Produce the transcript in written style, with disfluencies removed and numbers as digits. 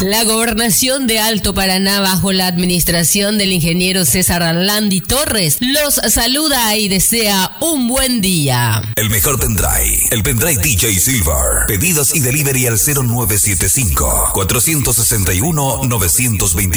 La gobernación de Alto Paraná, bajo la administración del ingeniero César Arlandi Torres, los saluda y desea un buen día. El mejor pendrive, el pendrive DJ Silver. Pedidos y delivery al 0975 461 920.